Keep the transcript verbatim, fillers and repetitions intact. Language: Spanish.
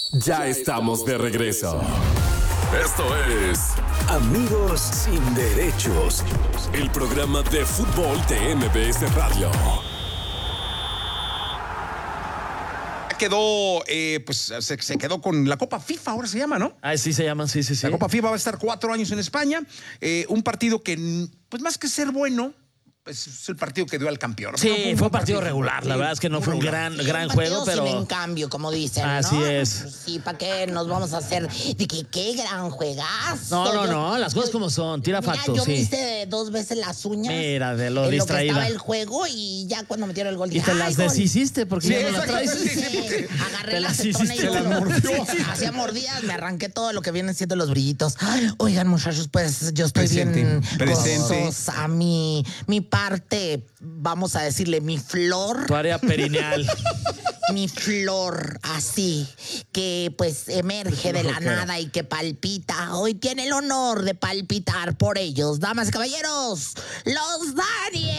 Ya estamos de regreso. Esto es Amigos sin derechos. El programa de fútbol de M B S Radio. Quedó, eh, pues se, se quedó con la Copa FIFA, ahora se llama, ¿no? Ah, sí se llaman, sí, sí, sí. La Copa FIFA va a estar cuatro años en España. Eh, un partido que, pues más que ser bueno, pues es el partido que dio al campeón. Sí, No, fue un partido, partido regular. La verdad es que no fue un gran, Sí, gran un juego, pero. Sin en cambio, como dicen. Así ¿no? es. Sí, ¿para qué nos vamos a hacer? De que qué gran juegazo. No, no, Yo- no, las cosas yo- como son. Tira Mira, factos, yo me sí. hice dos veces las uñas. Mira, de lo en distraída. lo que estaba el juego y ya cuando metieron el gol. Y dije, te ¡ay, las gol! deshiciste porque Sí, ya no las exacto, traes. sí, sí, porque Agarré te la las acetona y hiciste, todo la lo- mordió. Hacía mordidas, me arranqué todo lo que vienen siendo los brillitos. Ay, oigan, muchachos, pues yo estoy Presente, bien presente. gozosa. Mi, mi parte, vamos a decirle, mi flor. Tu área perineal. Mi flor, así, que pues emerge de la nada y que palpita. Hoy tiene el honor de palpitar por ellos, damas y caballeros, los Daniels.